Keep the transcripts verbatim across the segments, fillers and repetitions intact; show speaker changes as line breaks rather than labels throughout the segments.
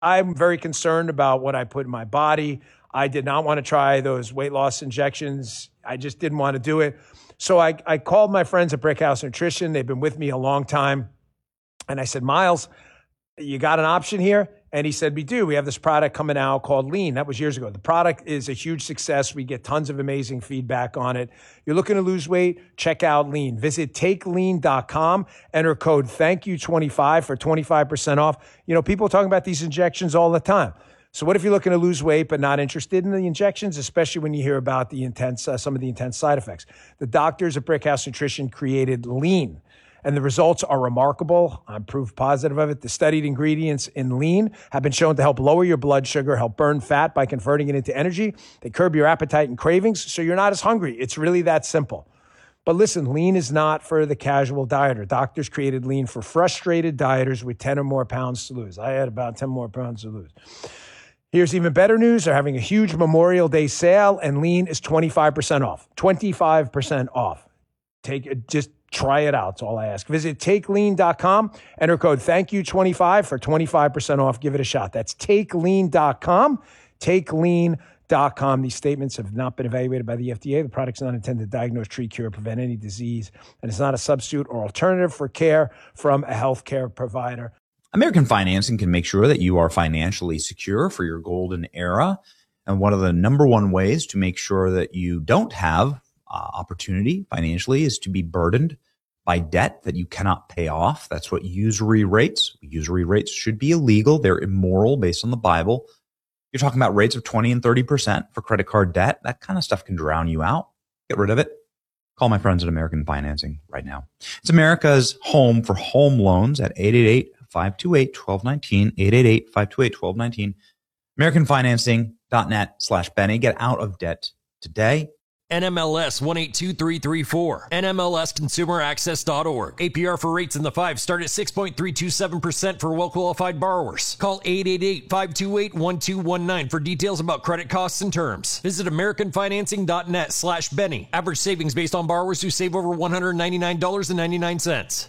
I'm very concerned about what I put in my body. I did not want to try those weight loss injections. I just didn't want to do it. So I, I called my friends at Brickhouse Nutrition. They've been with me a long time. And I said, Miles, you got an option here? And he said, we do. We have this product coming out called Lean. That was years ago. The product is a huge success. We get tons of amazing feedback on it. You're looking to lose weight? Check out Lean. Visit take lean dot com. Enter code thank you twenty-five for twenty-five percent off. You know, people are talking about these injections all the time. So what if you're looking to lose weight but not interested in the injections, especially when you hear about the intense, uh, some of the intense side effects? The doctors at Brickhouse Nutrition created Lean, and the results are remarkable. I'm proof positive of it. The studied ingredients in Lean have been shown to help lower your blood sugar, help burn fat by converting it into energy. They curb your appetite and cravings, so you're not as hungry. It's really that simple. But listen, Lean is not for the casual dieter. Doctors created Lean for frustrated dieters with ten or more pounds to lose. I had about ten more pounds to lose. Here's even better news. They're having a huge Memorial Day sale, and Lean is twenty-five percent off. twenty-five percent off. Take it, just try it out. That's all I ask. Visit take lean dot com. Enter code thank you twenty-five for twenty-five percent off. Give it a shot. That's take lean dot com. take lean dot com. These statements have not been evaluated by the F D A. The product's not intended to diagnose, treat, cure, or prevent any disease, and it's not a substitute or alternative for care from a healthcare provider.
American Financing can make sure that you are financially secure for your golden era. And one of the number one ways to make sure that you don't have uh, opportunity financially is to be burdened by debt that you cannot pay off. That's what usury rates. Usury rates should be illegal. They're immoral based on the Bible. You're talking about rates of twenty and thirty percent for credit card debt. That kind of stuff can drown you out. Get rid of it. Call my friends at American Financing right now. It's America's home for home loans at eight eight eight, five two eight, one two one nine, eight eight eight, five two eight, one two one nine, american financing dot net slash Benny. Get out of debt today.
N M L S one eight two three three four. N M L S consumer access dot org. A P R for rates in the five start at six point three two seven percent for well-qualified borrowers. Call eight eight eight, five two eight, one two one nine for details about credit costs and terms. Visit american financing dot net slash Benny. Average savings based on borrowers who save over one hundred ninety-nine dollars and ninety-nine cents.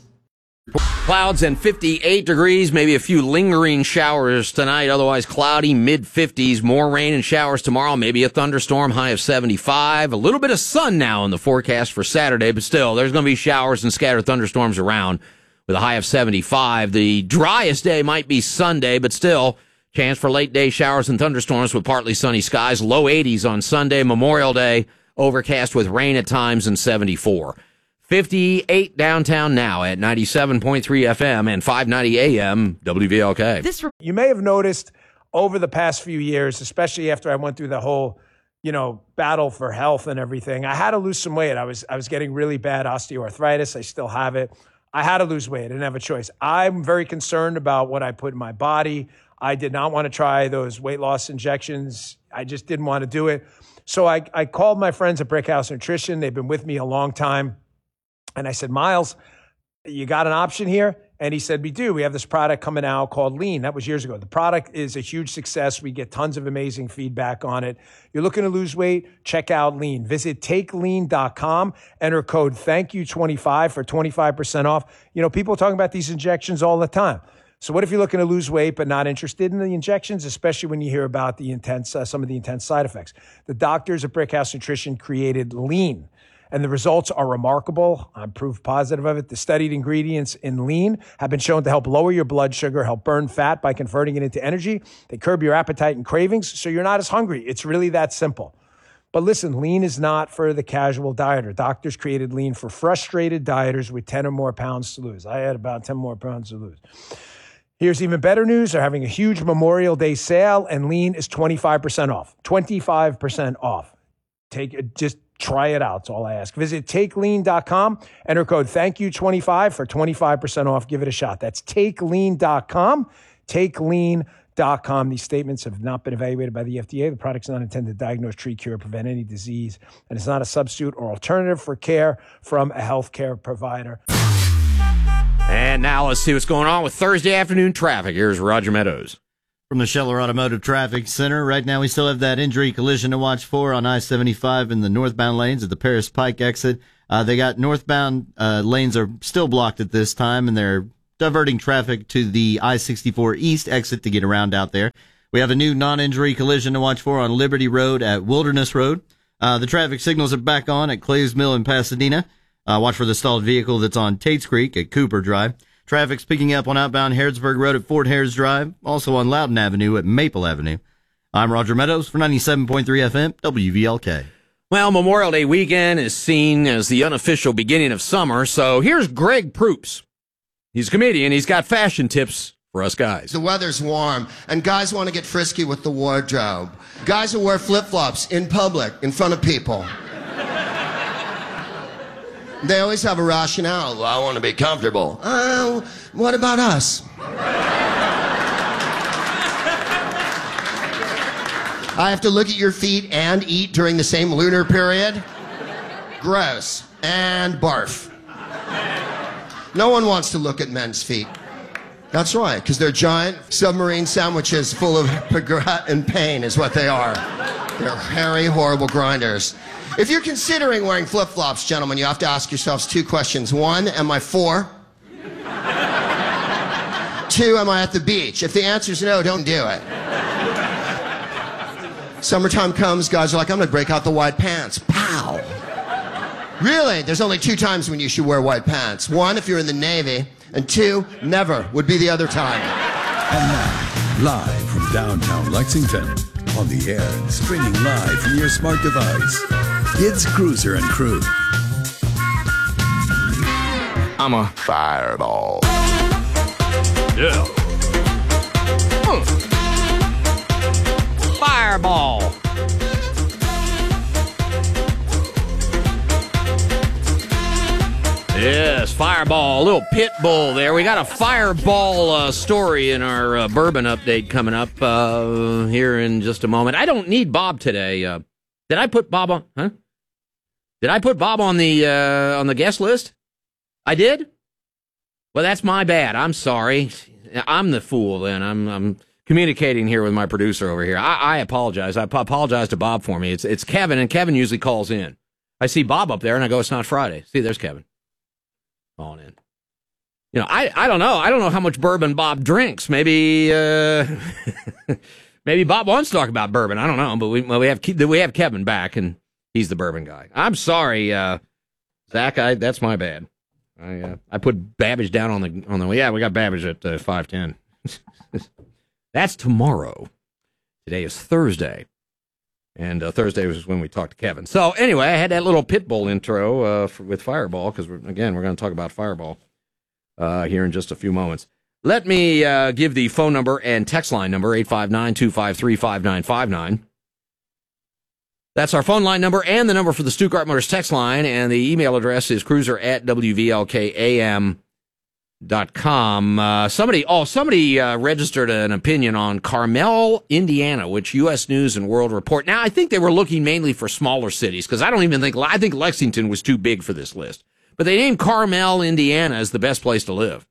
Clouds and fifty-eight degrees, maybe a few lingering showers tonight, otherwise cloudy, mid fifties, more rain and showers tomorrow, maybe a thunderstorm, high of seventy-five. A little bit of sun now in the forecast for Saturday, but still, there's going to be showers and scattered thunderstorms around with a high of seventy-five. The driest day might be Sunday, but still, chance for late day showers and thunderstorms with partly sunny skies, low eighties on Sunday, Memorial Day, overcast with rain at times and seventy-four. fifty-eight downtown now at ninety-seven point three F M and five ninety A M W V L K.
This you may have noticed over the past few years, especially after I went through the whole, you know, battle for health and everything, I had to lose some weight. I was I was getting really bad osteoarthritis. I still have it. I had to lose weight. I didn't have a choice. I'm very concerned about what I put in my body. I did not want to try those weight loss injections. I just didn't want to do it. So I, I called my friends at Brickhouse Nutrition. They've been with me a long time. And I said, Miles, you got an option here? And he said, we do. We have this product coming out called Lean. That was years ago. The product is a huge success. We get tons of amazing feedback on it. You're looking to lose weight? Check out Lean. Visit take lean dot com. Enter code thank you twenty-five for twenty-five percent off. You know, people are talking about these injections all the time. So what if you're looking to lose weight but not interested in the injections, especially when you hear about the intense, uh, some of the intense side effects? The doctors at Brickhouse Nutrition created Lean, and the results are remarkable. I'm proof positive of it. The studied ingredients in Lean have been shown to help lower your blood sugar, help burn fat by converting it into energy. They curb your appetite and cravings, so you're not as hungry. It's really that simple. But listen, Lean is not for the casual dieter. Doctors created Lean for frustrated dieters with ten or more pounds to lose. I had about ten more pounds to lose. Here's even better news. They're having a huge Memorial Day sale, and Lean is twenty-five percent off. twenty-five percent off. Take it, just try it out. That's all I ask. Visit take lean dot com. Enter code thank you twenty-five for twenty-five percent off. Give it a shot. That's take lean dot com. take lean dot com. These statements have not been evaluated by the F D A. The product's not intended to diagnose, treat, cure, or prevent any disease, and it's not a substitute or alternative for care from a healthcare provider.
And now let's see what's going on with Thursday afternoon traffic. Here's Roger Meadows.
From the Scheller Automotive Traffic Center, right now we still have that injury collision to watch for on I seventy-five in the northbound lanes at the Paris Pike exit. Uh, they got northbound uh, lanes are still blocked at this time, and they're diverting traffic to the I sixty-four East exit to get around out there. We have a new non-injury collision to watch for on Liberty Road at Wilderness Road. Uh, the traffic signals are back on at Clays Mill in Pasadena. Uh, watch for the stalled vehicle that's on Tates Creek at Cooper Drive. Traffic's picking up on outbound Harrodsburg Road at Fort Harris Drive, also on Loudon Avenue at Maple Avenue. I'm Roger Meadows for ninety-seven point three F M, W V L K.
Well, Memorial Day weekend is seen as the unofficial beginning of summer, so here's Greg Proops. He's a comedian. He's got fashion tips for us guys.
The weather's warm, and guys want to get frisky with the wardrobe. Guys will wear flip-flops in public, in front of people. They always have a rationale. Well, I want to be comfortable. Oh, uh, what about us? I have to look at your feet and eat during the same lunar period? Gross. And barf. No one wants to look at men's feet. That's right, because they're giant submarine sandwiches full of regret and pain is what they are. They're hairy, horrible grinders. If you're considering wearing flip-flops, gentlemen, you have to ask yourselves two questions. One, am I four? Two, am I at the beach? If the answer's no, don't do it. Summertime comes, guys are like, I'm going to break out the white pants. Pow! Really? There's only two times when you should wear white pants. One, if you're in the Navy, and two, never would be the other time.
And now, live from downtown Lexington, on the air and streaming live from your smart device, it's Cruiser and Crew.
I'm a fireball.
Yeah. Hmm. Fireball. Yes, Fireball, a little pit bull there. We got a Fireball uh, story in our uh, bourbon update coming up uh, here in just a moment. I don't need Bob today. Uh, did I put Bob on? Huh? Did I put Bob on the uh, on the guest list? I did? Well, that's my bad. I'm sorry. I'm the fool then. I'm I'm communicating here with my producer over here. I, I apologize. I apologize to Bob for me. It's it's Kevin, and Kevin usually calls in. I see Bob up there, and I go, it's not Friday. See, there's Kevin. On in. You know, I, I don't know. I don't know how much bourbon Bob drinks. Maybe uh, maybe Bob wants to talk about bourbon. I don't know, but we well, we have we have Kevin back, and he's the bourbon guy. I'm sorry, uh, Zach. I that's my bad. I uh, I put Babbage down on the on the yeah. We got Babbage at uh, five ten. That's tomorrow. Today is Thursday. And uh, Thursday was when we talked to Kevin. So anyway, I had that little Pitbull intro uh, for, with Fireball, because, again, we're going to talk about Fireball uh, here in just a few moments. Let me uh, give the phone number and text line number, eight five nine, two five three, five nine five nine. That's our phone line number and the number for the Stuttgart Motors text line, and the email address is cruiser at w v l k a m dot com. Uh, somebody, oh, somebody uh, registered an opinion on Carmel, Indiana, which U S News and World Report. Now, I think they were looking mainly for smaller cities, because I don't even think, I think Lexington was too big for this list. But they named Carmel, Indiana as the best place to live.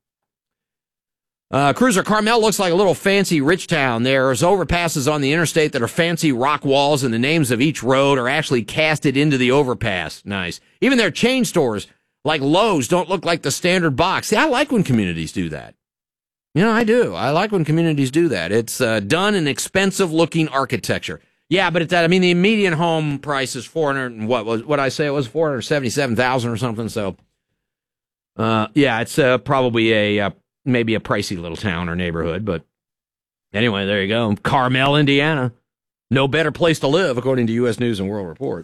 Uh, Cruiser, Carmel looks like a little fancy rich town. There's overpasses on the interstate that are fancy rock walls, and the names of each road are actually casted into the overpass. Nice. Even their chain stores, like Lowe's, don't look like the standard box. See, I like when communities do that. You know, I do. I like when communities do that. It's uh, done in expensive-looking architecture. Yeah, but it's that. I mean, the median home price is four hundred and what was what I say it was four hundred seventy-seven thousand or something. So, uh, yeah, it's uh, probably a uh, maybe a pricey little town or neighborhood. But anyway, there you go, Carmel, Indiana. No better place to live, according to U S News and World Report.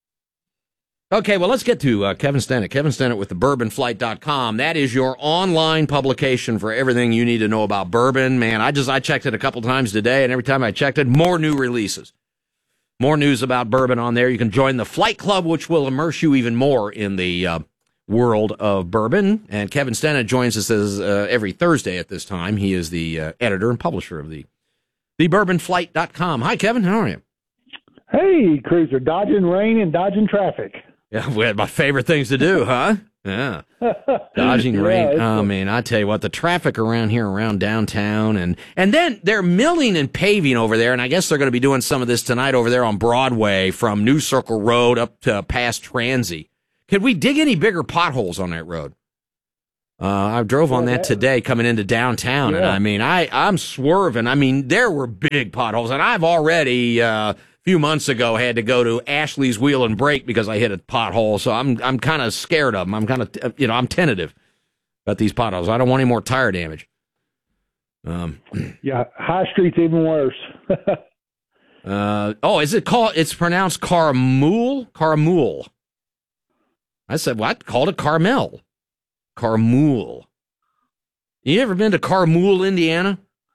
Okay, well, let's get to uh, Kevin Stennett. Kevin Stennett with the bourbon flight dot com. That is your online publication for everything you need to know about bourbon. Man, I just I checked it a couple times today, and every time I checked it, more new releases. More news about bourbon on there. You can join the Flight Club, which will immerse you even more in the uh, world of bourbon. And Kevin Stennett joins us as, uh, every Thursday at this time. He is the uh, editor and publisher of the, the bourbon flight dot com. Hi, Kevin. How are you?
Hey, Cruiser. Dodging rain and dodging traffic.
Yeah, we had my favorite things to do, huh? Yeah. Dodging
yeah,
rain. Oh, man, I tell you what, the traffic around here, around downtown, and and then they're milling and paving over there, and I guess they're going to be doing some of this tonight over there on Broadway from New Circle Road up to past Transy. Could we dig any bigger potholes on that road? Uh, I drove on that today coming into downtown,
Yeah.
and I mean, I, I'm swerving. I mean, there were big potholes, and I've already, uh, a few months ago, had to go to Ashley's Wheel and Brake because I hit a pothole, so I'm I'm kind of scared of them. I'm kind of, you know, I'm tentative about these potholes. I don't want any more tire damage. Um,
Yeah, High Street's even worse.
uh, oh, is it called, it's pronounced Carmool? Carmool. I said, what? Called it Carmel. Carmool. You ever been to Carmool, Indiana?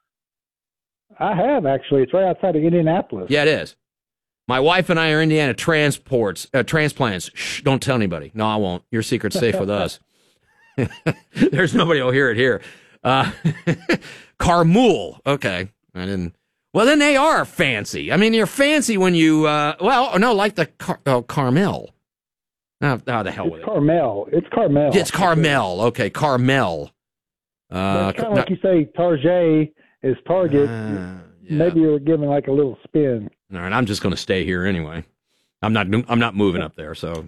I have, actually. It's right outside of Indianapolis.
Yeah, it is. My wife and I are Indiana transports, uh, transplants. Shh, don't tell anybody. No, I won't. Your secret's safe with us. There's nobody will hear it here. Uh, Carmool. Okay. I didn't. Well, then they are fancy. I mean, you're fancy when you, uh, well, no, like the Car- oh, Carmel. Oh, oh, the hell
It's
with it.
Carmel. It's Carmel.
It's Carmel. Okay, Carmel. Uh,
it's kind of like you say Target is Target.
uh, yeah.
Maybe you're giving like a little spin.
All right, I'm just going to stay here anyway. I'm not. I'm not moving up there. So,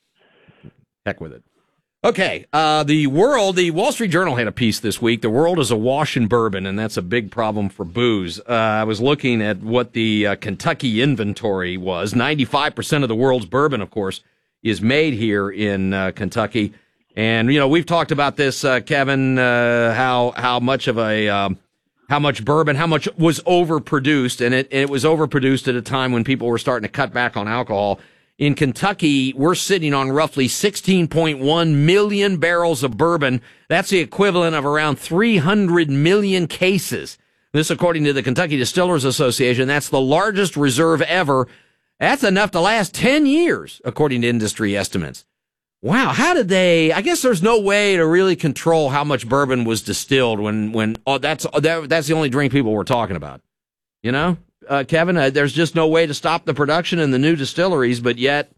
heck with it. Okay, uh, the world. The Wall Street Journal had a piece this week. The world is awash in bourbon, and that's a big problem for booze. Uh, I was looking at what the uh, Kentucky inventory was. ninety-five percent of the world's bourbon, of course, is made here in uh, Kentucky. And you know, we've talked about this, uh, Kevin. Uh, how how much of a um, how much bourbon, how much was overproduced, and it, it was overproduced at a time when people were starting to cut back on alcohol. In Kentucky, we're sitting on roughly sixteen point one million barrels of bourbon. That's the equivalent of around three hundred million cases. This, according to the Kentucky Distillers Association, that's the largest reserve ever. That's enough to last ten years, according to industry estimates. Wow, how did they? I guess there's no way to really control how much bourbon was distilled when when oh, that's that, that's the only drink people were talking about. You know, uh, Kevin, uh, there's just no way to stop the production in the new distilleries, but yet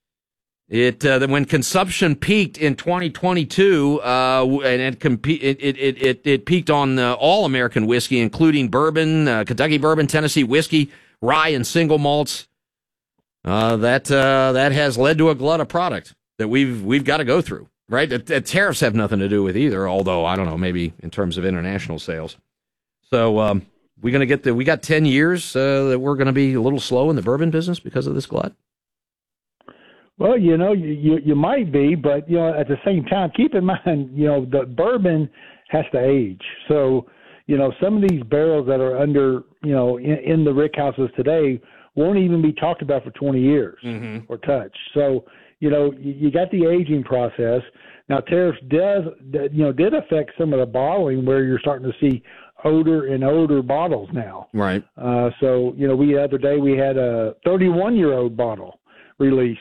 it uh, when consumption peaked in twenty twenty-two, uh, and it, comp- it, it it it peaked on uh, all American whiskey, including bourbon, uh, Kentucky bourbon, Tennessee whiskey, rye, and single malts. Uh, that uh, that has led to a glut of product that we've we've got to go through, right? The, the tariffs have nothing to do with either, although I don't know, maybe in terms of international sales. So um, we're gonna get the we got ten years uh, that we're gonna be a little slow in the bourbon business because of this glut.
Well, you know, you, you you might be, but you know, at the same time, keep in mind, you know, the bourbon has to age. So, you know, some of these barrels that are under, you know, in, in the rick houses today won't even be talked about for twenty years
Mm-hmm.
or touched. So, you know, you, you got the aging process. Now, tariffs does, you know, did affect some of the bottling where you're starting to see older and older bottles now.
Right.
Uh, so, you know, we the other day we had a thirty-one-year-old bottle released.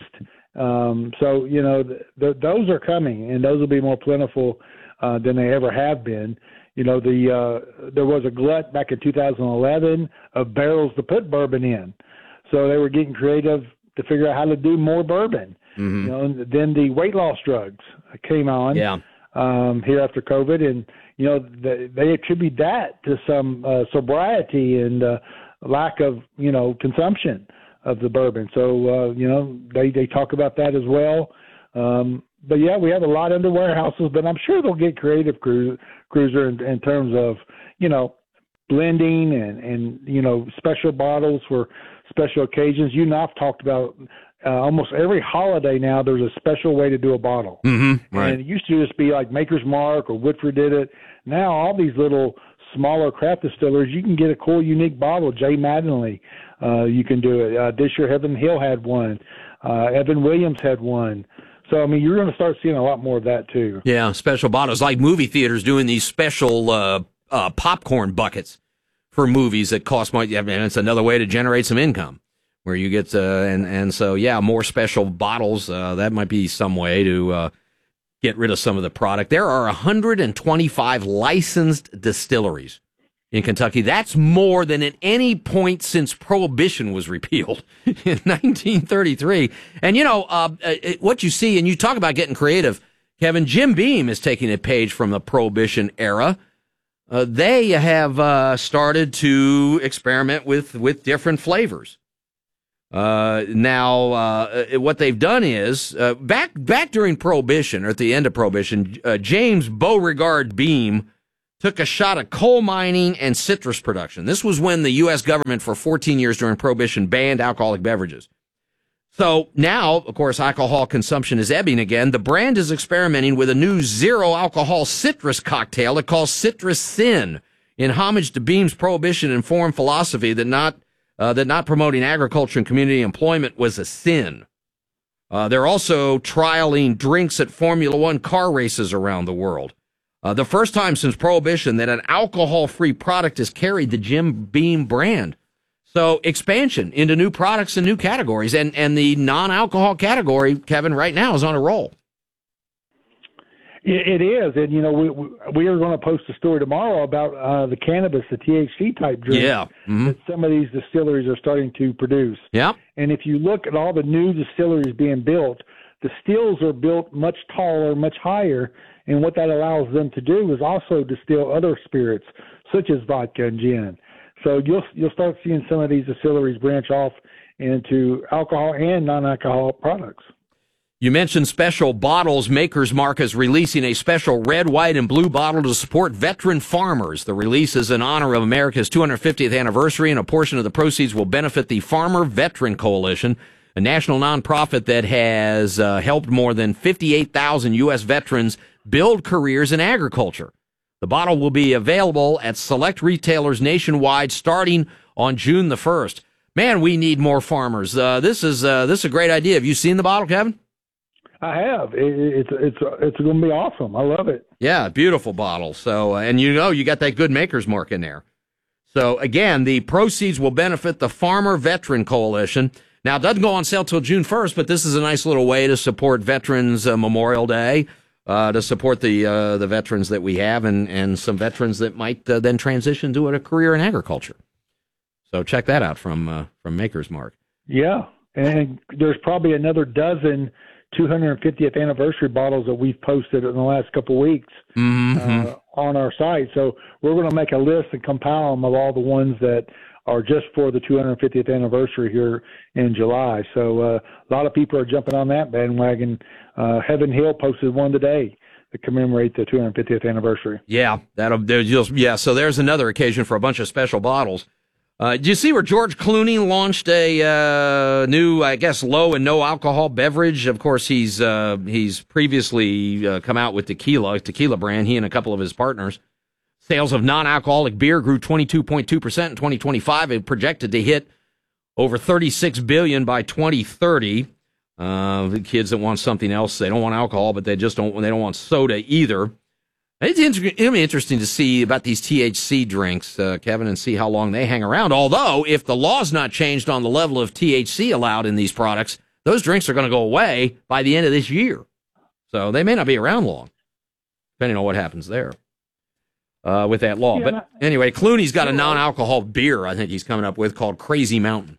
Um, so, you know, th- th- those are coming, and those will be more plentiful uh, than they ever have been. You know, the uh, there was a glut back in two thousand eleven of barrels to put bourbon in. So they were getting creative to figure out how to do more bourbon.
Mm-hmm.
You know, and then the weight loss drugs came on
Yeah.
um, here after COVID, and you know the, they attribute that to some uh, sobriety and uh, lack of you know consumption of the bourbon. So uh, you know they they talk about that as well. Um, but yeah, we have a lot under warehouses, but I'm sure they'll get creative, cruiser, cruiser in, in terms of you know blending and and you know special bottles for special occasions. You and I've talked about uh, almost every holiday now. There's a special way to do a bottle,
Mm-hmm. Right.
and it used to just be like Maker's Mark or Woodford did it. Now all these little smaller craft distillers, you can get a cool, unique bottle. Jay Mattingly, uh, you can do it. Uh, this year, Heaven Hill had one. Uh, Evan Williams had one. So I mean, you're going to start seeing a lot more of that too.
Yeah, special bottles like movie theaters doing these special uh, uh, popcorn buckets for movies that cost money. I mean, it's another way to generate some income where you get, uh, and, and so, yeah, more special bottles. Uh, that might be some way to uh, get rid of some of the product. There are one hundred twenty-five licensed distilleries in Kentucky. That's more than at any point since Prohibition was repealed in nineteen thirty-three. And, you know, uh, it, what you see, and you talk about getting creative, Kevin, Jim Beam is taking a page from the Prohibition era. Uh, they have uh, started to experiment with, with different flavors. Uh, now, uh, what they've done is, uh, back back during Prohibition, or at the end of Prohibition, uh, James Beauregard Beam took a shot at coal mining and citrus production. This was when the U S government for fourteen years during Prohibition banned alcoholic beverages. So now, of course, alcohol consumption is ebbing again. The brand is experimenting with a new zero-alcohol citrus cocktail it calls Citrus Sin, in homage to Beam's Prohibition-informed philosophy that not uh, that not promoting agriculture and community employment was a sin. Uh, they're also trialing drinks at Formula One car races around the world. Uh, the first time since Prohibition that an alcohol-free product has carried the Jim Beam brand. So expansion into new products and new categories. And, and the non-alcohol category, Kevin, right now is on a roll.
It, it is. And, you know, we, we are going to post a story tomorrow about uh, the cannabis, the T H C-type drink
yeah. mm-hmm.
that some of these distilleries are starting to produce.
Yeah.
And if you look at all the new distilleries being built, the stills are built much taller, much higher, and what that allows them to do is also distill other spirits, such as vodka and gin. So you'll you'll start seeing some of these distilleries branch off into alcohol and non-alcoholic products.
You mentioned special bottles. Maker's Mark is releasing a special red, white, and blue bottle to support veteran farmers. The release is in honor of America's two hundred fiftieth anniversary, and a portion of the proceeds will benefit the Farmer Veteran Coalition, a national nonprofit that has uh, helped more than fifty-eight thousand U S veterans build careers in agriculture. The bottle will be available at select retailers nationwide starting on June the first. Man, we need more farmers. Uh, this is uh, this is a great idea. Have you seen the bottle, Kevin?
I have. It, it's it's it's going to be awesome. I love it.
Yeah, beautiful bottle. So, uh, and you know, you got that good Maker's Mark in there. So again, the proceeds will benefit the Farmer Veteran Coalition. Now, it doesn't go on sale till June first, but this is a nice little way to support Veterans uh, Memorial Day. Uh, to support the uh, the veterans that we have, and, and some veterans that might uh, then transition to a career in agriculture. So check that out from uh, from Maker's Mark.
Yeah, and there's probably another dozen two hundred fiftieth anniversary bottles that we've posted in the last couple of weeks
mm-hmm.
uh, on our site. So we're going to make a list and compile them of all the ones that are just for the two hundred fiftieth anniversary here in July. So uh, a lot of people are jumping on that bandwagon. Uh, Heaven Hill posted one today to commemorate the two hundred fiftieth anniversary.
Yeah, that'll there's just yeah. So there's another occasion for a bunch of special bottles. Uh, did you see where George Clooney launched a uh, new, I guess, low and no alcohol beverage? Of course, he's uh, he's previously uh, come out with tequila, tequila brand. He and a couple of his partners. Sales of non-alcoholic beer grew twenty-two point two percent in twenty twenty-five and projected to hit over thirty-six billion dollars by twenty thirty. Uh, the kids that want something else, they don't want alcohol, but they just don't, they don't want soda either. It's inter- it'll be interesting to see about these T H C drinks, uh, Kevin, and see how long they hang around. Although, if the law's not changed on the level of T H C allowed in these products, those drinks are going to go away by the end of this year. So they may not be around long, depending on what happens there. Uh, with that law.
Yeah,
but anyway, Clooney's got a non-alcohol beer I think he's coming up with called Crazy Mountain.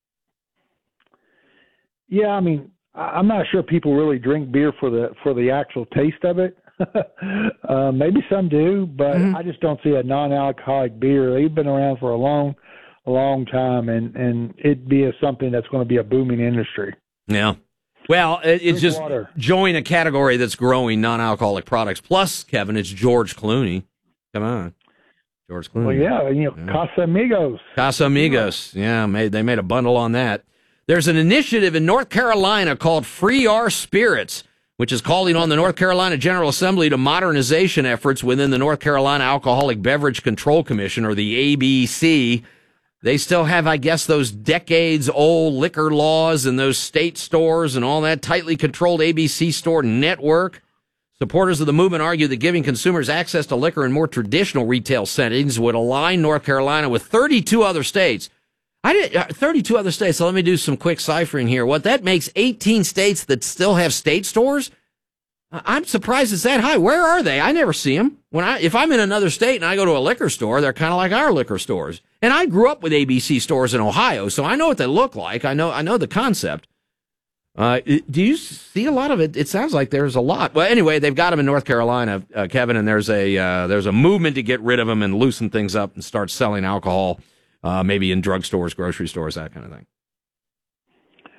Yeah, I mean, I'm not sure people really drink beer for the for the actual taste of it. uh, maybe some do, but mm-hmm. I just don't see a non-alcoholic beer. They've been around for a long, a long time, and, and it'd be a, something that's going to be a booming industry.
Yeah. Well, it, it's
Drink
just
water.
Join a category that's growing non-alcoholic products. Plus, Kevin, it's George Clooney. Come on. George Clooney.
Well, yeah, you know, yeah. Casamigos.
Casamigos. Yeah, made, they made a bundle on that. There's an initiative in North Carolina called Free Our Spirits, which is calling on the North Carolina General Assembly to modernization efforts within the North Carolina Alcoholic Beverage Control Commission, or the A B C. They still have, I guess, those decades-old liquor laws and those state stores and all that tightly controlled A B C store network. Supporters of the movement argue that giving consumers access to liquor in more traditional retail settings would align North Carolina with thirty-two other states. I did uh, thirty-two other states. So let me do some quick ciphering here. What that makes eighteen states that still have state stores. I'm surprised it's that high. Where are they? I never see them. When I, if I'm in another state and I go to a liquor store, they're kind of like our liquor stores. And I grew up with A B C stores in Ohio, so I know what they look like. I know, I know the concept. Uh, do you see a lot of it? It sounds like there's a lot. Well, anyway, they've got them in North Carolina, uh, Kevin, and there's a uh, there's a movement to get rid of them and loosen things up and start selling alcohol, uh, maybe in drugstores, grocery stores, that kind of thing.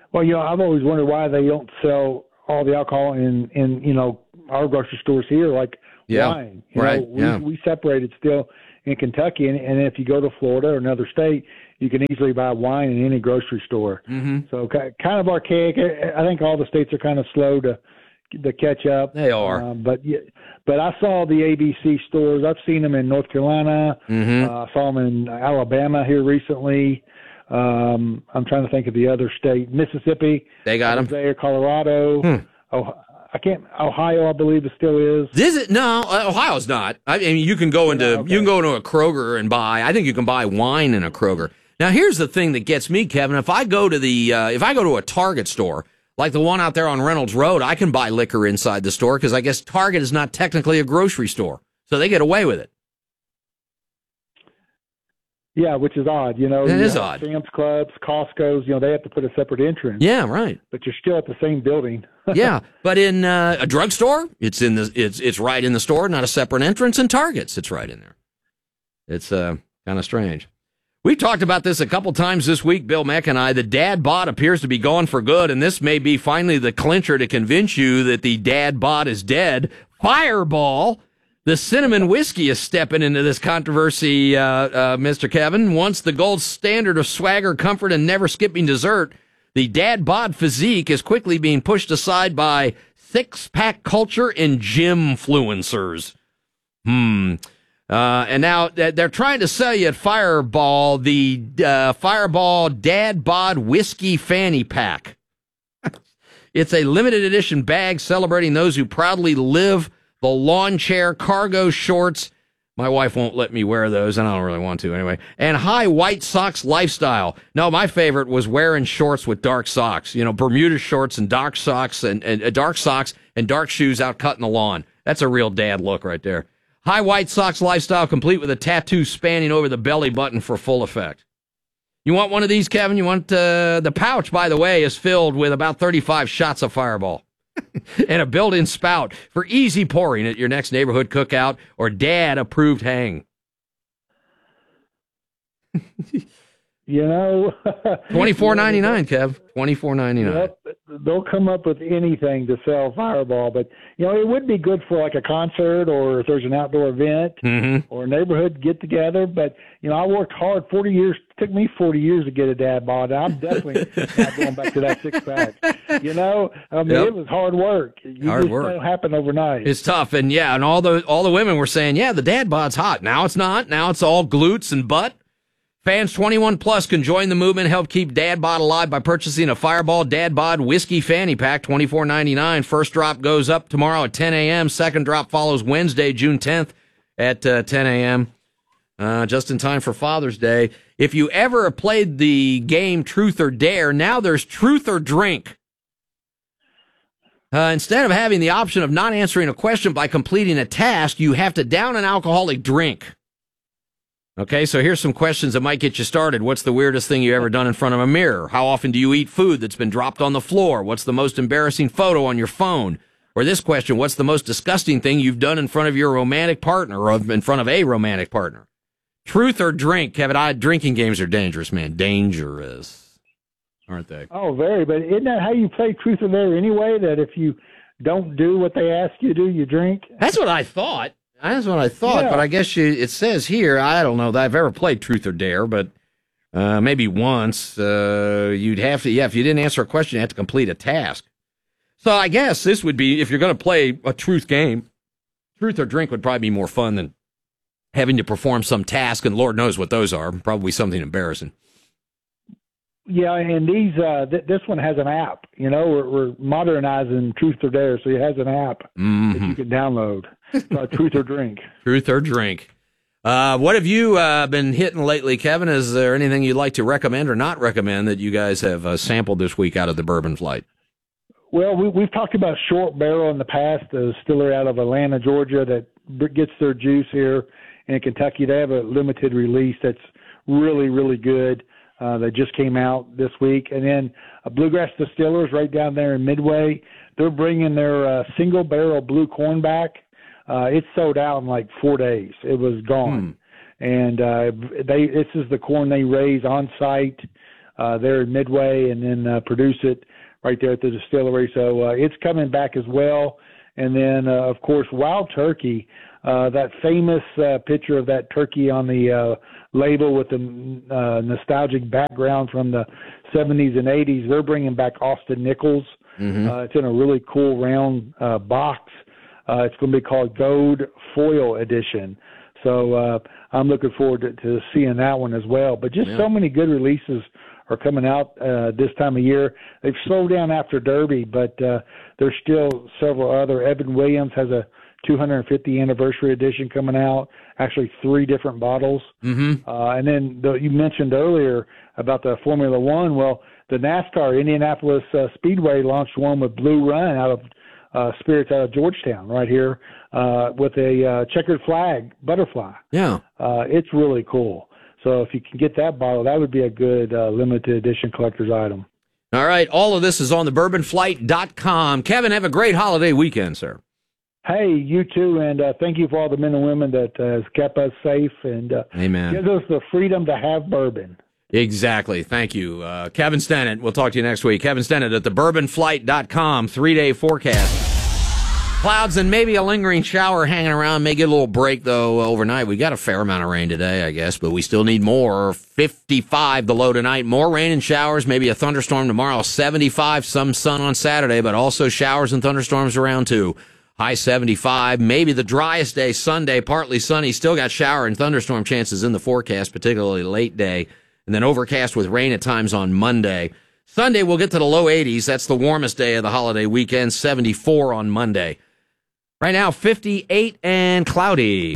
Well, you know, I've always wondered why they don't sell all the alcohol in, in you know, our grocery stores here, like
yeah,
wine. You
right.
know, we,
yeah.
we separate it still in Kentucky, and, and if you go to Florida or another state, you can easily buy wine in any grocery store.
Mm-hmm.
So kind of archaic. I think all the states are kind of slow to to catch up.
They are.
Um, but yeah, but I saw the A B C stores. I've seen them in North Carolina.
Mm-hmm.
Uh, I saw them in Alabama here recently. Um, I'm trying to think of the other state. Mississippi.
They got them.
There, Colorado.
Hmm.
Oh, I can't. Ohio, I believe, it still is.
Is it? No, uh, Ohio's not. I mean, you can go into
Yeah, okay.
you can go into a Kroger and buy. I think you can buy wine in a Kroger. Now, here's the thing that gets me, Kevin. If I go to the uh, if I go to a Target store like the one out there on Reynolds Road, I can buy liquor inside the store because I guess Target is not technically a grocery store, so they get away with it.
Yeah, which is odd. You know,
It
you
is
have
odd.
Sam's Clubs, Costco's. You know, they have to put a separate entrance.
Yeah, right.
But you're still at the same building.
Yeah, but in uh, a drugstore, it's in the it's it's right in the store, not a separate entrance. In Targets, it's right in there. It's uh, kind of strange. We talked about this a couple times this week, Bill Meck and I. The dad bod appears to be gone for good, and this may be finally the clincher to convince you that the dad bod is dead. Fireball, the cinnamon whiskey, is stepping into this controversy, uh, uh, Mister Kevin. Once the gold standard of swagger, comfort, and never skipping dessert, the dad bod physique is quickly being pushed aside by six-pack culture and gym influencers. Hmm. Uh, and now they're trying to sell you at Fireball the uh, Fireball Dad Bod Whiskey Fanny Pack. It's a limited edition bag celebrating those who proudly live the lawn chair, cargo shorts. My wife won't let me wear those, and I don't really want to anyway. And high white socks lifestyle. No, my favorite was wearing shorts with dark socks. You know, Bermuda shorts and dark socks and, and uh, dark socks and dark shoes out cutting the lawn. That's a real dad look right there. High white socks lifestyle, complete with a tattoo spanning over the belly button for full effect. You want one of these, Kevin? You want uh, the pouch, by the way, is filled with about thirty-five shots of Fireball and a built-in spout for easy pouring at your next neighborhood cookout or dad-approved hang.
You know,
twenty-four ninety-nine, Kev. twenty-four ninety-nine.
Yep, they'll come up with anything to sell Fireball, but you know, it would be good for like a concert or if there's an outdoor event
Mm-hmm.
or a neighborhood get together. But you know, I worked hard forty years. It took me forty years to get a dad bod. I'm definitely not going back to that six pack. You know, I mean,
Yep.
it was hard work. You
Hard
just
work.
don't happen overnight.
It's tough, and yeah, and all the all the women were saying, yeah, the dad bod's hot. Now it's not. Now it's all glutes and butt. Fans twenty-one plus can join the movement, help keep Dad Bod alive by purchasing a Fireball Dad Bod Whiskey Fanny Pack, twenty-four ninety-nine. First drop goes up tomorrow at ten a.m. Second drop follows Wednesday, June tenth at uh, ten a.m., uh, just in time for Father's Day. If you ever played the game Truth or Dare, now there's Truth or Drink. Uh, instead of having the option of not answering a question by completing a task, you have to down an alcoholic drink. Okay, so here's some questions that might get you started. What's the weirdest thing you ever done in front of a mirror? How often do you eat food that's been dropped on the floor? What's the most embarrassing photo on your phone? Or this question, what's the most disgusting thing you've done in front of your romantic partner or in front of a romantic partner? Truth or drink? Kevin, I, drinking games are dangerous, man. Dangerous, aren't they?
Oh, very. But isn't that how you play Truth or Dare anyway? That if you don't do what they ask you to do, you drink?
That's what I thought. That's what I thought,
Yeah.
but I guess you, it says here, I don't know that I've ever played Truth or Dare, but uh, maybe once. Uh, you'd have to, yeah, if you didn't answer a question, you have to complete a task. So I guess this would be, if you're going to play a truth game, Truth or Drink would probably be more fun than having to perform some task, and Lord knows what those are. Probably something embarrassing.
Yeah, and these uh, th- this one has an app. You know, we're, we're modernizing Truth or Dare, so it has an app
Mm-hmm.
that you can download. Uh, Truth or Drink.
Truth or Drink. Uh, what have you uh, been hitting lately, Kevin? Is there anything you'd like to recommend or not recommend that you guys have uh, sampled this week out of the Bourbon Flight?
Well, we, we've talked about Short Barrel in the past, the distillery out of Atlanta, Georgia, that b- gets their juice here in Kentucky. They have a limited release that's really, really good. Uh, that just came out this week. And then uh, Bluegrass Distillers right down there in Midway, they're bringing their uh, single barrel blue corn back. Uh, it sold out in like four days. It was gone. Hmm. And uh, they this is the corn they raise on site uh, there in Midway and then uh, produce it right there at the distillery. So uh, it's coming back as well. And then, uh, of course, Wild Turkey, uh, that famous uh, picture of that turkey on the uh, label with the uh, nostalgic background from the seventies and eighties. They're bringing back Austin Nichols. Mm-hmm. Uh, it's in a really cool round uh, box. Uh, it's going to be called Gold Foil Edition. So uh, I'm looking forward to, to seeing that one as well. But just yeah. so many good releases are coming out uh, this time of year. They've slowed down after Derby, but uh, there's still several other. Evan Williams has a two hundred fiftieth anniversary edition coming out, actually three different bottles.
Mm-hmm.
Uh, and then the, you mentioned earlier about the Formula One. Well, the NASCAR Indianapolis uh, Speedway launched one with Blue Run out of uh, spirits out of Georgetown right here uh, with a uh, checkered flag butterfly.
Yeah.
Uh, it's really cool. So if you can get that bottle, that would be a good uh, limited edition collector's item.
All right. All of this is on the bourbon flight dot com. Kevin, have a great holiday weekend, sir.
Hey, you too, and uh, thank you for all the men and women that uh, has kept us safe and uh,
Amen.
gives us the freedom to have bourbon.
Exactly. Thank you. Uh, Kevin Stennett, we'll talk to you next week. Kevin Stennett at the bourbon flight dot com, three-day forecast. Clouds and maybe a lingering shower hanging around. May get a little break, though, overnight. We got a fair amount of rain today, I guess, but we still need more. fifty-five the low tonight. More rain and showers, maybe a thunderstorm tomorrow. seventy-five, some sun on Saturday, but also showers and thunderstorms around, too. High seventy-five, maybe the driest day Sunday, partly sunny. Still got shower and thunderstorm chances in the forecast, particularly late day. And then overcast with rain at times on Monday. Sunday, we'll get to the low eighties. That's the warmest day of the holiday weekend. seventy-four on Monday. Right now, fifty-eight and cloudy.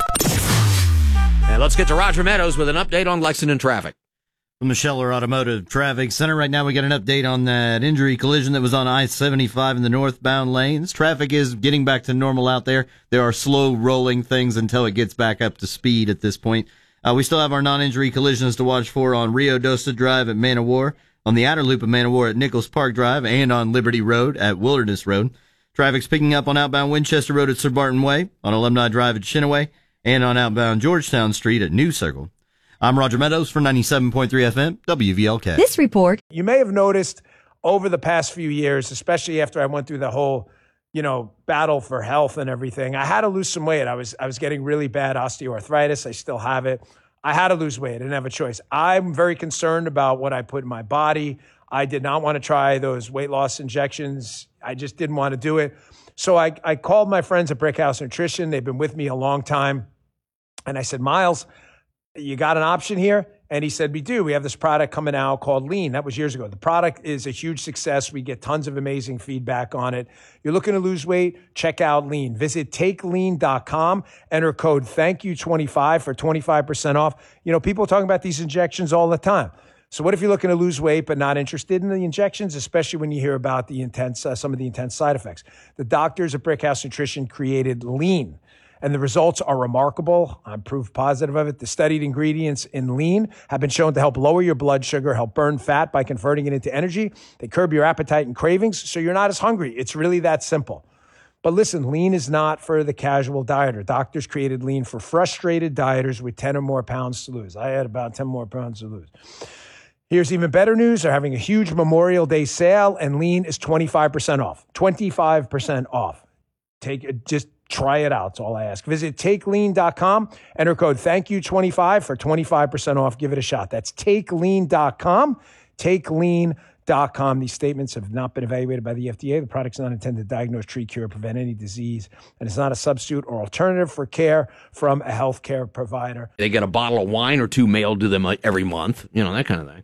And let's get to Roger Meadows with an update on Lexington traffic.
From the Scheller Automotive Traffic Center, right now we got an update on that injury collision that was on I seventy-five in the northbound lanes. Traffic is getting back to normal out there. There are slow rolling things until it gets back up to speed at this point. Uh, we still have our non-injury collisions to watch for on Rio Dosta Drive at Man o' War, on the outer loop of Man o' War at Nichols Park Drive, and on Liberty Road at Wilderness Road. Traffic's picking up on outbound Winchester Road at Sir Barton Way, on Alumni Drive at Chenaway, and on outbound Georgetown Street at New Circle. I'm Roger Meadows for ninety-seven point three F M, W V L K.
This report.
You may have noticed over the past few years, especially after I went through the whole, you know, battle for health and everything, I had to lose some weight. I was I was getting really bad osteoarthritis. I still have it. I had to lose weight. I didn't have a choice. I'm very concerned about what I put in my body. I did not want to try those weight loss injections. I just didn't want to do it. So I, I called my friends at Brickhouse Nutrition. They've been with me a long time. And I said, Miles, you got an option here? And he said, we do. We have this product coming out called Lean. That was years ago. The product is a huge success. We get tons of amazing feedback on it. You're looking to lose weight? Check out Lean. Visit take lean dot com. Enter code thank you twenty-five for twenty-five percent off. You know, people are talking about these injections all the time. So what if you're looking to lose weight but not interested in the injections, especially when you hear about the intense, uh, some of the intense side effects? The doctors at Brickhouse Nutrition created Lean, and the results are remarkable. I'm proof positive of it. The studied ingredients in Lean have been shown to help lower your blood sugar, help burn fat by converting it into energy. They curb your appetite and cravings, so you're not as hungry. It's really that simple. But listen, Lean is not for the casual dieter. Doctors created Lean for frustrated dieters with ten or more pounds to lose. I had about ten more pounds to lose. Here's even better news. They're having a huge Memorial Day sale, and Lean is twenty-five percent off. twenty-five percent off. Take it, just try it out. That's all I ask. Visit take lean dot com. Enter code thank you twenty-five for twenty-five percent off. Give it a shot. That's take lean dot com. take lean dot com. These statements have not been evaluated by the F D A. The product's not intended to diagnose, treat, cure, or prevent any disease, and it's not a substitute or alternative for care from a healthcare provider.
They get a bottle of wine or two mailed to them every month, you know, that kind of thing.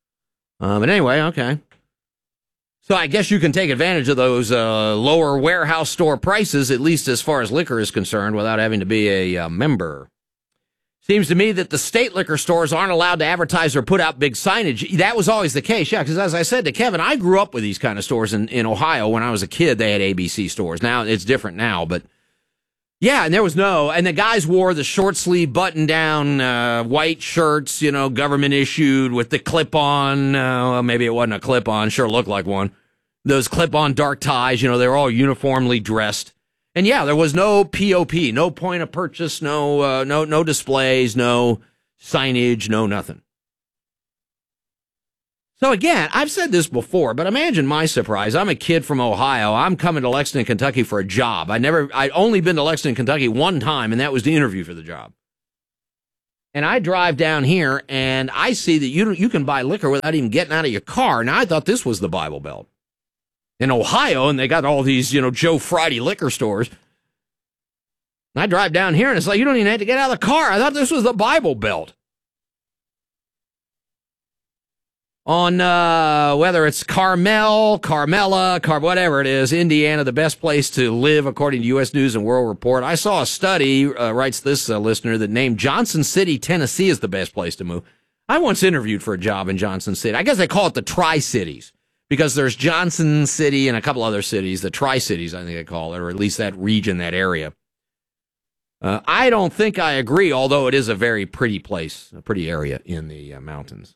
Uh, but anyway, okay. So I guess you can take advantage of those uh, lower warehouse store prices, at least as far as liquor is concerned, without having to be a uh, member. Seems to me that the state liquor stores aren't allowed to advertise or put out big signage. That was always the case, yeah, because as I said to Kevin, I grew up with these kind of stores in, in Ohio. When I was a kid, they had A B C stores. Now, it's different now, but yeah, and there was no, and the guys wore the short sleeve button down uh, white shirts, you know, government issued with the clip on. Uh, well, maybe it wasn't a clip on, sure looked like one. Those clip on dark ties, you know, they were all uniformly dressed. And yeah, there was no P O P, no point of purchase, no, uh, no, no displays, no signage, no nothing. So again, I've said this before, but imagine my surprise. I'm a kid from Ohio. I'm coming to Lexington, Kentucky for a job. I never, I'd only been to Lexington, Kentucky one time, and that was the interview for the job. And I drive down here, and I see that you you can buy liquor without even getting out of your car. Now, I thought this was the Bible Belt in Ohio, and they got all these, you know, Joe Friday liquor stores. And I drive down here, and it's like you don't even have to get out of the car. I thought this was the Bible Belt. On uh, whether it's Carmel, Carmela, Car whatever it is, Indiana, the best place to live according to U S News and World Report. I saw a study, uh, writes this uh, listener, that named Johnson City, Tennessee as the best place to move. I once interviewed for a job in Johnson City. I guess they call it the Tri-Cities because there's Johnson City and a couple other cities, the Tri-Cities I think they call it, or at least that region, that area. Uh, I don't think I agree, although it is a very pretty place, a pretty area in the uh, mountains.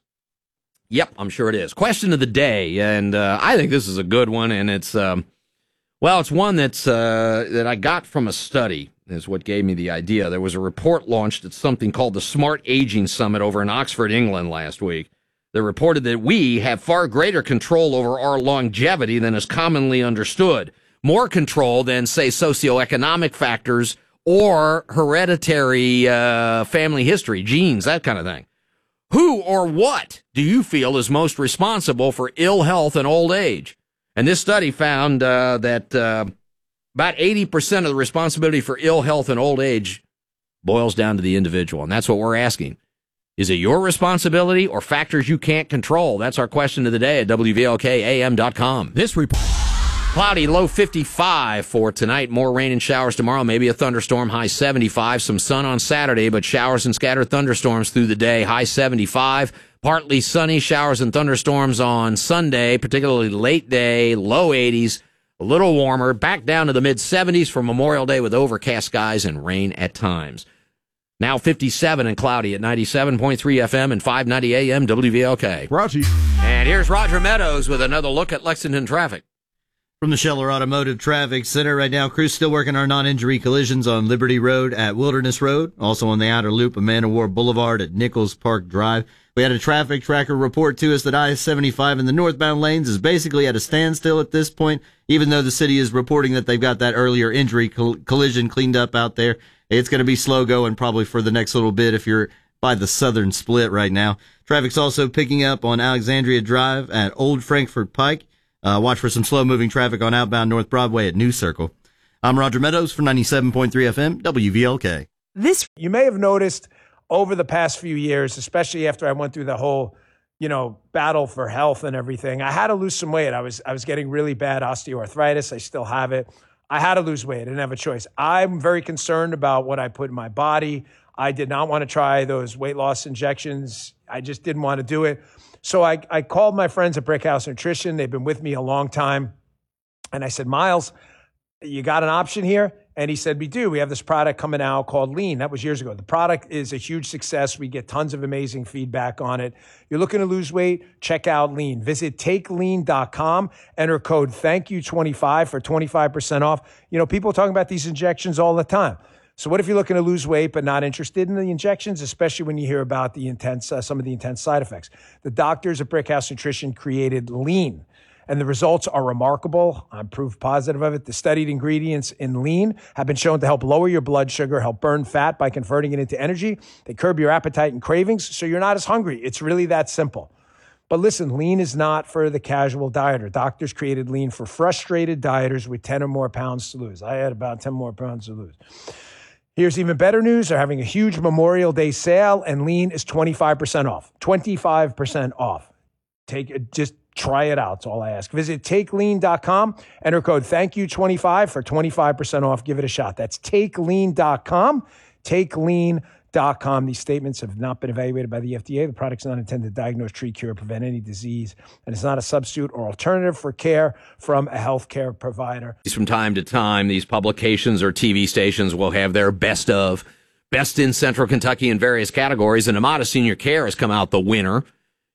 Yep, I'm sure it is. Question of the day, and uh, I think this is a good one, and it's, um, well, it's one that's uh, that I got from a study, is what gave me the idea. There was a report launched at something called the Smart Aging Summit over in Oxford, England last week that reported that we have far greater control over our longevity than is commonly understood. More control than, say, socioeconomic factors or hereditary uh, family history, genes, that kind of thing. Who or what do you feel is most responsible for ill health and old age? And this study found uh, that uh, about eighty percent of the responsibility for ill health and old age boils down to the individual. And that's what we're asking. Is it your responsibility or factors you can't control? That's our question of the day at W V L K A M dot com.
This report.
Cloudy, low fifty-five for tonight. More rain and showers tomorrow. Maybe a thunderstorm, high seventy-five. Some sun on Saturday, but showers and scattered thunderstorms through the day, high seventy-five. Partly sunny, showers and thunderstorms on Sunday, particularly late day, low eighties. A little warmer, back down to the mid-seventies for Memorial Day with overcast skies and rain at times. Now fifty-seven and cloudy at ninety-seven point three F M and five ninety A M W V L K.
Roger.
And here's Roger Meadows with another look at Lexington traffic.
From the Scheller Automotive Traffic Center right now, crews still working our non-injury collisions on Liberty Road at Wilderness Road, also on the outer loop of Man of War Boulevard at Nichols Park Drive. We had a traffic tracker report to us that I seventy-five in the northbound lanes is basically at a standstill at this point, even though the city is reporting that they've got that earlier injury coll- collision cleaned up out there. It's going to be slow going probably for the next little bit if you're by the southern split right now. Traffic's also picking up on Alexandria Drive at Old Frankfort Pike. Uh, watch for some slow-moving traffic on outbound North Broadway at New Circle. I'm Roger Meadows for ninety-seven point three F M, W V L K.
This you may have noticed over the past few years, especially after I went through the whole, you know, battle for health and everything. I had to lose some weight. I was I was getting really bad osteoarthritis. I still have it. I had to lose weight. I didn't have a choice. I'm very concerned about what I put in my body. I did not want to try those weight loss injections. I just didn't want to do it. So I, I called my friends at Brickhouse Nutrition. They've been with me a long time. And I said, Miles, you got an option here? And he said, we do. We have this product coming out called Lean. That was years ago. The product is a huge success. We get tons of amazing feedback on it. You're looking to lose weight? Check out Lean. Visit take lean dot com. Enter code thank you twenty-five for twenty-five percent off. You know, people are talking about these injections all the time. So what if you're looking to lose weight but not interested in the injections, especially when you hear about the intense, uh, some of the intense side effects? The doctors at Brickhouse Nutrition created Lean, and the results are remarkable. I'm proof positive of it. The studied ingredients in Lean have been shown to help lower your blood sugar, help burn fat by converting it into energy. They curb your appetite and cravings, so you're not as hungry. It's really that simple. But listen, Lean is not for the casual dieter. Doctors created Lean for frustrated dieters with ten or more pounds to lose. I had about ten more pounds to lose. Here's even better news. They're having a huge Memorial Day sale, and Lean is twenty-five percent off. twenty-five percent off. Take it, just try it out. That's all I ask. Visit take lean dot com. Enter code thank you twenty-five for twenty-five percent off. Give it a shot. That's take lean dot com. take lean dot com. These statements have not been evaluated by the F D A. The product's not intended to diagnose, treat, cure, prevent any disease, and it's not a substitute or alternative for care from a healthcare provider.
From time to time, these publications or T V stations will have their best of, best in Central Kentucky in various categories, and Amada Senior Care has come out the winner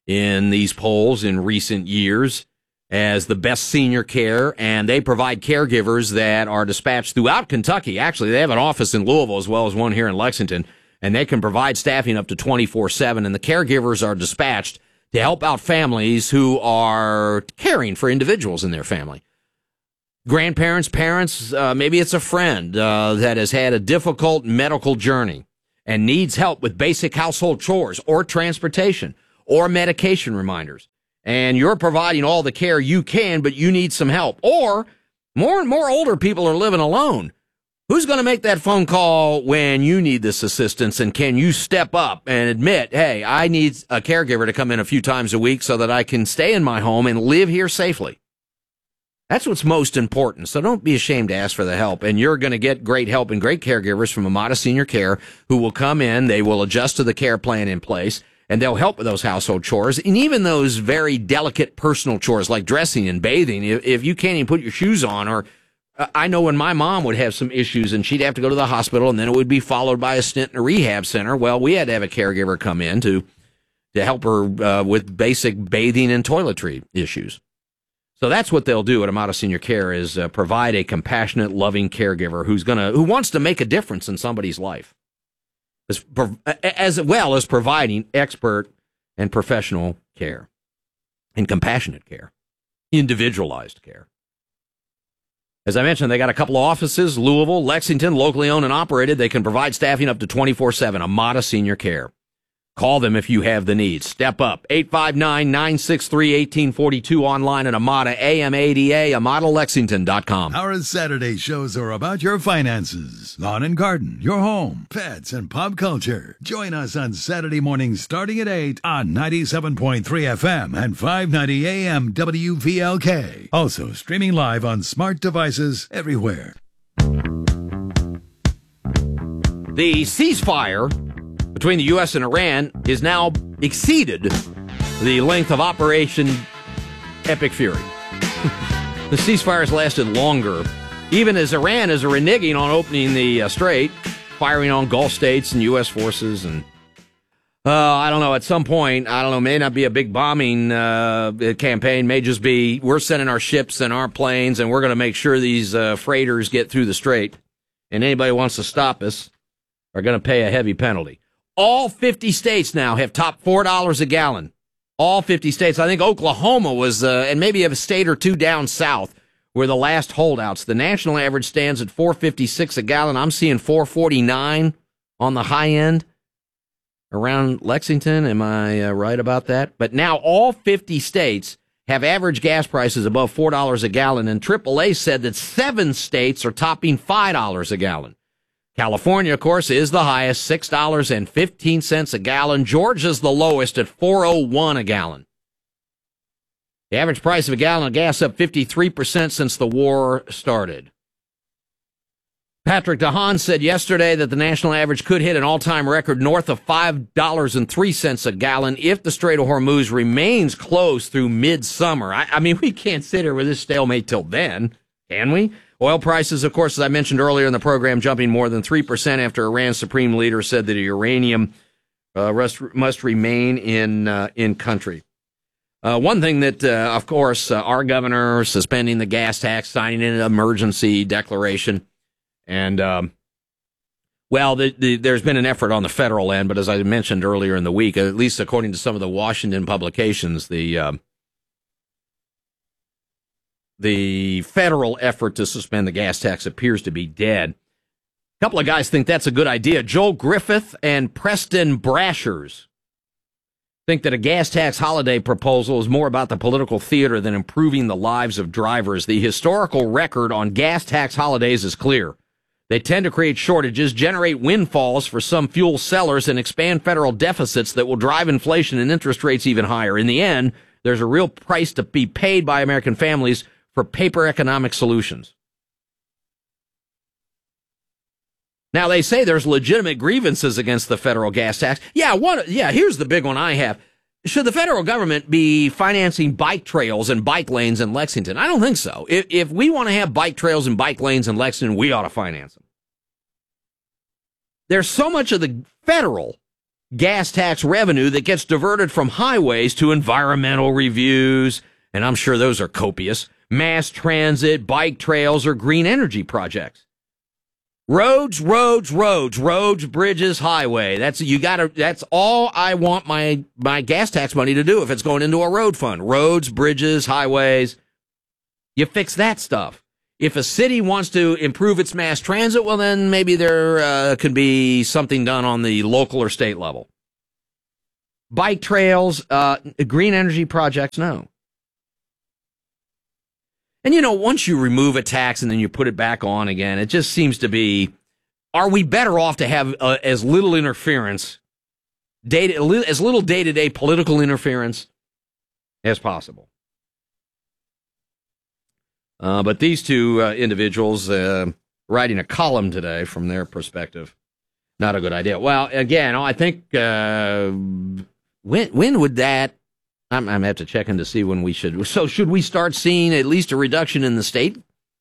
in these polls in recent years as the best senior care, and they provide caregivers that are dispatched throughout Kentucky. Actually, they have an office in Louisville as well as one here in Lexington, and they can provide staffing up to twenty-four seven, and the caregivers are dispatched to help out families who are caring for individuals in their family. Grandparents, parents, uh, maybe it's a friend uh, that has had a difficult medical journey and needs help with basic household chores or transportation or medication reminders. And you're providing all the care you can, but you need some help. Or more and more older people are living alone. Who's going to make that phone call when you need this assistance? And can you step up and admit, hey, I need a caregiver to come in a few times a week so that I can stay in my home and live here safely? That's what's most important. So don't be ashamed to ask for the help. And you're going to get great help and great caregivers from Amada Senior Care who will come in. They will adjust to the care plan in place, and they'll help with those household chores and even those very delicate personal chores like dressing and bathing. If, if you can't even put your shoes on, or uh, I know when my mom would have some issues and she'd have to go to the hospital and then it would be followed by a stint in a rehab center. Well, we had to have a caregiver come in to, to help her uh, with basic bathing and toiletry issues. So that's what they'll do at Amada Senior Care is uh, provide a compassionate, loving caregiver who's gonna who wants to make a difference in somebody's life, as, as well as providing expert and professional care and compassionate care, individualized care. As I mentioned, they got a couple of offices, Louisville, Lexington, locally owned and operated. They can provide staffing up to twenty-four seven. Amada Senior Care. Call them if you have the need. Step up. eight five nine, nine six three, one eight four two online at Amada, A M A D A, amada lexington dot com.
Our Saturday shows are about your finances, lawn and garden, your home, pets, and pop culture. Join us on Saturday mornings starting at eight on ninety-seven point three F M and five ninety A M W V L K. Also streaming live on smart devices everywhere.
The ceasefire between the U S and Iran is now exceeded the length of Operation Epic Fury. The ceasefire has lasted longer, even as Iran is reneging on opening the uh, strait, firing on Gulf states and U S forces. And uh, I don't know, at some point, I don't know, may not be a big bombing uh, campaign, may just be we're sending our ships and our planes, and we're going to make sure these uh, freighters get through the strait, and anybody who wants to stop us are going to pay a heavy penalty. All fifty states now have topped four dollars a gallon. All fifty states. I think Oklahoma was, uh, and maybe a state or two down south, were the last holdouts. The national average stands at four fifty-six a gallon. I'm seeing four forty-nine on the high end around Lexington. Am I uh, right about that? But now all fifty states have average gas prices above four dollars a gallon, and triple A said that seven states are topping five dollars a gallon. California, of course, is the highest, six dollars and fifteen cents a gallon. Georgia's the lowest at four oh one a gallon. The average price of a gallon of gas up fifty-three percent since the war started. Patrick DeHaan said yesterday that the national average could hit an all-time record north of five dollars and three cents a gallon if the Strait of Hormuz remains closed through midsummer. I, I mean, we can't sit here with this stalemate till then, can we? Oil prices, of course, as I mentioned earlier in the program, jumping more than three percent after Iran's supreme leader said that uranium uh, must, must remain in uh, in country. Uh, one thing that, uh, of course, uh, our governor suspending the gas tax, signing an emergency declaration, and, um, well, the, the, there's been an effort on the federal end, but as I mentioned earlier in the week, at least according to some of the Washington publications, the um, The federal effort to suspend the gas tax appears to be dead. A couple of guys think that's a good idea. Joel Griffith and Preston Brashers think that a gas tax holiday proposal is more about the political theater than improving the lives of drivers. The historical record on gas tax holidays is clear. They tend to create shortages, generate windfalls for some fuel sellers, and expand federal deficits that will drive inflation and interest rates even higher. In the end, there's a real price to be paid by American families for paper economic solutions. Now, they say there's legitimate grievances against the federal gas tax. Yeah, one, yeah, here's the big one I have. Should the federal government be financing bike trails and bike lanes in Lexington? I don't think so. If, if we want to have bike trails and bike lanes in Lexington, we ought to finance them. There's so much of the federal gas tax revenue that gets diverted from highways to environmental reviews, and I'm sure those are copious, mass transit, bike trails, or green energy projects. Roads, roads, roads, roads, bridges, highway. That's you got to. That's all I want my my gas tax money to do if it's going into a road fund. Roads, bridges, highways. You fix that stuff. If a city wants to improve its mass transit, well, then maybe there uh, could be something done on the local or state level. Bike trails, uh, green energy projects, no. And, you know, once you remove a tax and then you put it back on again, it just seems to be, are we better off to have uh, as little interference, day to, as little day-to-day political interference as possible? Uh, but these two uh, individuals uh, writing a column today from their perspective, not a good idea. Well, again, I think, uh, when when would that, I'm, I'm going to have to check in to see when we should. So should we start seeing at least a reduction in the state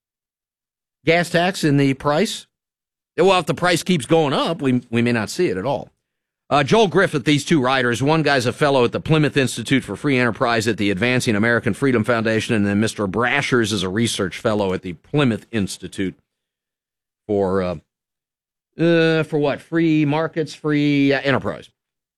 gas tax in the price? Well, if the price keeps going up, we we may not see it at all. Uh, Joel Griffith, these two writers, one guy's a fellow at the Plymouth Institute for Free Enterprise at the Advancing American Freedom Foundation, and then Mister Brashers is a research fellow at the Plymouth Institute for, uh, uh, for what? Free markets, free uh, enterprise.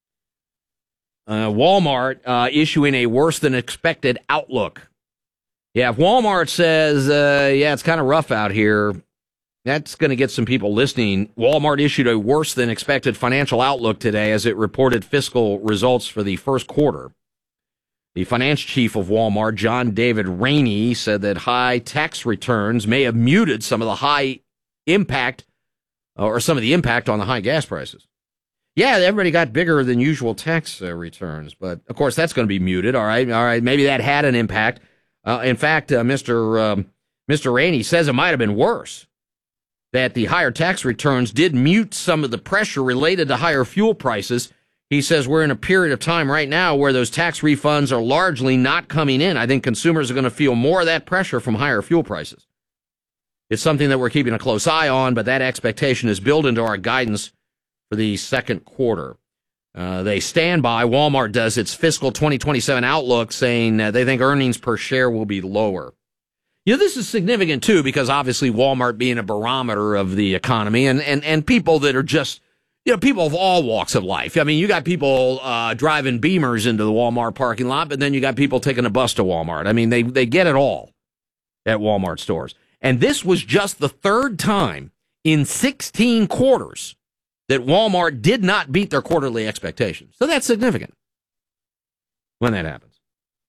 Uh, Walmart uh, issuing a worse than expected outlook. Yeah, if Walmart says, uh, yeah, it's kind of rough out here, that's going to get some people listening. Walmart issued a worse than expected financial outlook today as it reported fiscal results for the first quarter. The finance chief of Walmart, John David Rainey, said that high tax returns may have muted some of the high impact or some of the impact on the high gas prices. Yeah, everybody got bigger than usual tax uh, returns, but of course that's going to be muted. All right, all right, maybe that had an impact. Uh, in fact, uh, Mister Um, Mister Rainey says it might have been worse, that the higher tax returns did mute some of the pressure related to higher fuel prices. He says we're in a period of time right now where those tax refunds are largely not coming in. I think consumers are going to feel more of that pressure from higher fuel prices. It's something that we're keeping a close eye on, but that expectation is built into our guidance for the second quarter. Uh, they stand by, Walmart does, its fiscal twenty twenty-seven outlook, saying uh, they think earnings per share will be lower. You know, this is significant, too, because obviously Walmart being a barometer of the economy and, and, and people that are just, you know, people of all walks of life. I mean, you got people uh, driving Beamers into the Walmart parking lot, but then you got people taking a bus to Walmart. I mean, they, they get it all at Walmart stores. And this was just the third time in sixteen quarters that Walmart did not beat their quarterly expectations. So that's significant when that happens.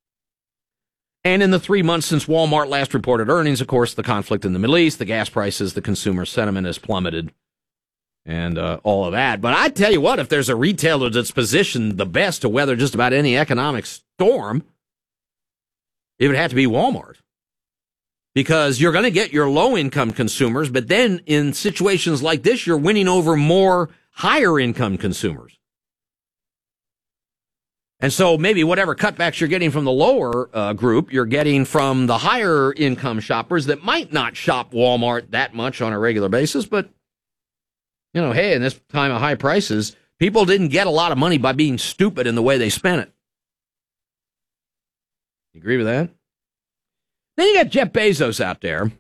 And in the three months since Walmart last reported earnings, of course, the conflict in the Middle East, the gas prices, the consumer sentiment has plummeted, and uh, all of that. But I tell you what, if there's a retailer that's positioned the best to weather just about any economic storm, it would have to be Walmart. Because you're going to get your low-income consumers, but then in situations like this, you're winning over more higher-income consumers. And so maybe whatever cutbacks you're getting from the lower uh, group, you're getting from the higher-income shoppers that might not shop Walmart that much on a regular basis. But, you know, hey, in this time of high prices, people didn't get a lot of money by being stupid in the way they spent it. You agree with that? Then you got Jeff Bezos out there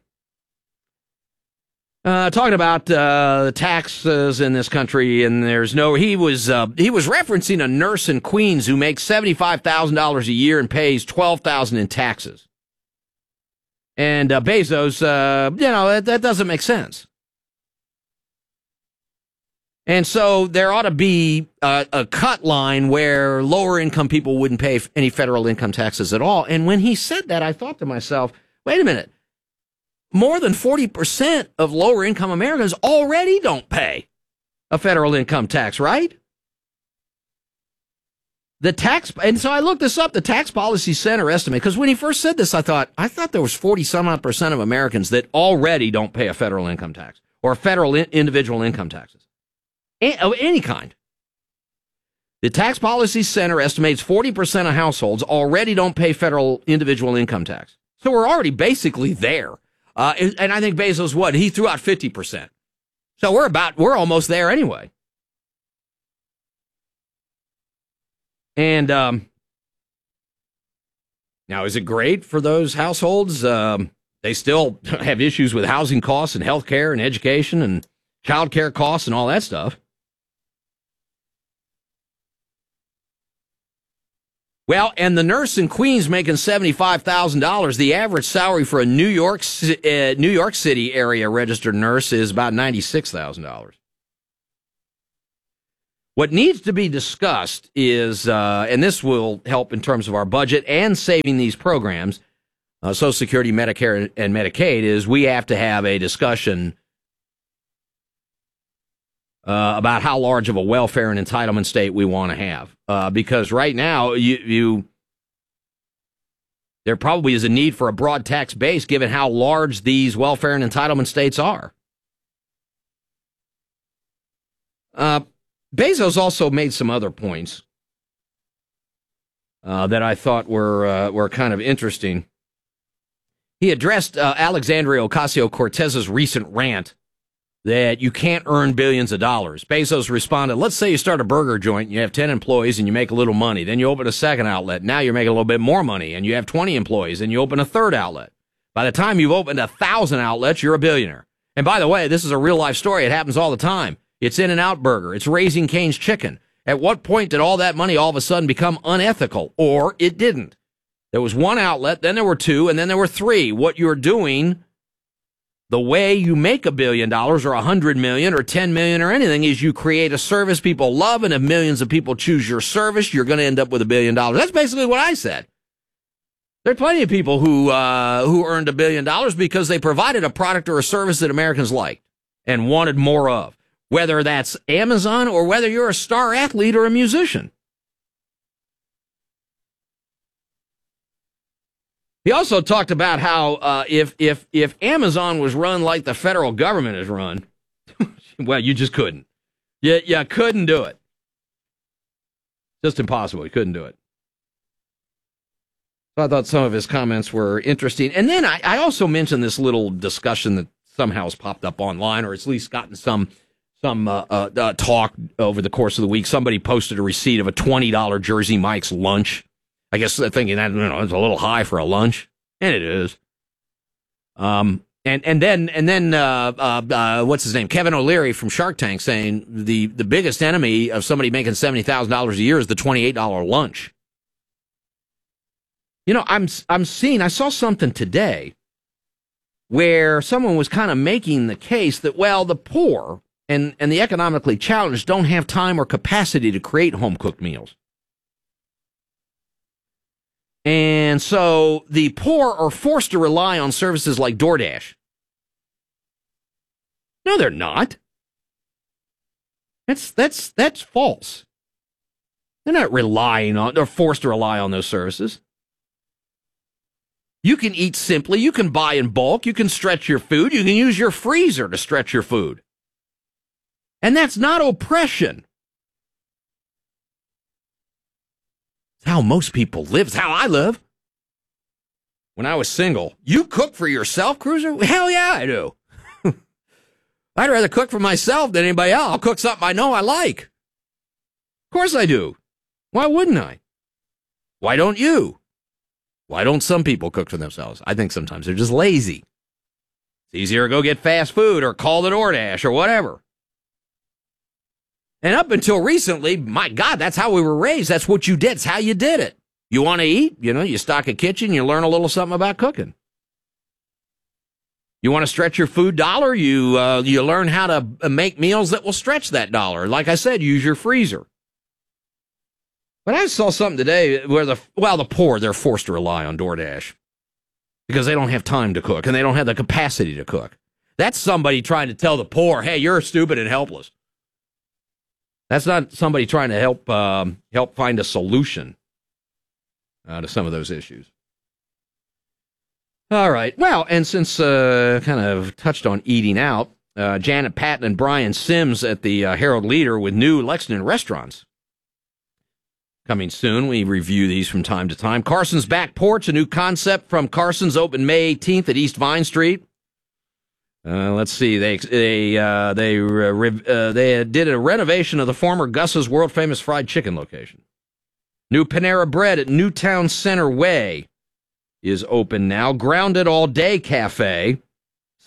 uh, talking about uh, the taxes in this country, and there's no. He was uh, he was referencing a nurse in Queens who makes seventy-five thousand dollars a year and pays twelve thousand dollars in taxes. And uh, Bezos, uh, you know, that, that doesn't make sense. And so there ought to be a, a cut line where lower income people wouldn't pay any federal income taxes at all. And when he said that, I thought to myself, wait a minute, more than forty percent of lower income Americans already don't pay a federal income tax, right? The tax, and so I looked this up, the Tax Policy Center estimate, because when he first said this, I thought, I thought there was forty some odd percent of Americans that already don't pay a federal income tax or federal in, individual income taxes. Of any kind. The Tax Policy Center estimates forty percent of households already don't pay federal individual income tax. So we're already basically there. Uh, and I think Bezos, what? He threw out fifty percent. So we're about, we're almost there anyway. And um, now, is it great for those households? Um, they still have issues with housing costs and health care and education and child care costs and all that stuff. Well, and the nurse in Queens making seventy-five thousand dollars, the average salary for a New York uh, New York City area registered nurse is about ninety-six thousand dollars. What needs to be discussed is, uh, and this will help in terms of our budget and saving these programs, uh, Social Security, Medicare, and Medicaid, is we have to have a discussion Uh, about how large of a welfare and entitlement state we want to have. Uh, because right now, you, you there probably is a need for a broad tax base given how large these welfare and entitlement states are. Uh, Bezos also made some other points uh, that I thought were uh, were kind of interesting. He addressed uh, Alexandria Ocasio-Cortez's recent rant that you can't earn billions of dollars. Bezos responded, let's say you start a burger joint, you have ten employees, and you make a little money. Then you open a second outlet. Now you're making a little bit more money, and you have twenty employees, and you open a third outlet. By the time you've opened a thousand outlets, you're a billionaire. And by the way, this is a real-life story. It happens all the time. It's In-N-Out Burger. It's Raising Cane's Chicken. At what point did all that money all of a sudden become unethical? Or it didn't. There was one outlet, then there were two, and then there were three. What you're doing, the way you make a billion dollars or a hundred million or ten million or anything, is you create a service people love, and if millions of people choose your service, you're going to end up with a billion dollars. That's basically what I said. There are plenty of people who uh, who earned a billion dollars because they provided a product or a service that Americans liked and wanted more of, whether that's Amazon or whether you're a star athlete or a musician. He also talked about how uh, if if if Amazon was run like the federal government is run, well, you just couldn't. You, you couldn't do it. Just impossible. You couldn't do it. So I thought some of his comments were interesting. And then I, I also mentioned this little discussion that somehow has popped up online, or at least gotten some some uh, uh, uh, talk over the course of the week. Somebody posted a receipt of a twenty dollars Jersey Mike's lunch. I guess they're thinking that, you know, it's a little high for a lunch, and it is. Um, and and then and then uh, uh, uh, what's his name? Kevin O'Leary from Shark Tank saying the the biggest enemy of somebody making seventy thousand dollars a year is the twenty-eight dollars lunch. You know, I'm I'm seeing. I saw something today where someone was kind of making the case that, well, the poor and and the economically challenged don't have time or capacity to create home cooked meals. And so the poor are forced to rely on services like DoorDash. No, they're not. That's that's that's false. They're not relying on, they're forced to rely on those services. You can eat simply, you can buy in bulk, you can stretch your food, you can use your freezer to stretch your food. And that's not oppression. It's how most people live. It's how I live. When I was single, you cook for yourself, Cruiser? Hell yeah, I do. I'd rather cook for myself than anybody else. I'll cook something I know I like. Of course I do. Why wouldn't I? Why don't you? Why don't some people cook for themselves? I think sometimes they're just lazy. It's easier to go get fast food or call the DoorDash or whatever. And up until recently, my God, that's how we were raised. That's what you did. It's how you did it. You want to eat? You know, you stock a kitchen, you learn a little something about cooking. You want to stretch your food dollar? You uh, you learn how to make meals that will stretch that dollar. Like I said, use your freezer. But I saw something today where the, well, the poor, they're forced to rely on DoorDash because they don't have time to cook and they don't have the capacity to cook. That's somebody trying to tell the poor, hey, you're stupid and helpless. That's not somebody trying to help um, help find a solution uh, to some of those issues. All right. Well, and since uh, kind of touched on eating out, uh, Janet Patton and Brian Sims at the uh, Herald Leader with new Lexington restaurants coming soon. We review these from time to time. Carson's Back Porch, a new concept from Carson's, open May eighteenth at East Vine Street. Uh, let's see. They they uh, they uh, they did a renovation of the former Gus's world famous fried chicken location. New Panera Bread at Newtown Center Way is open now. Grounded All Day Cafe,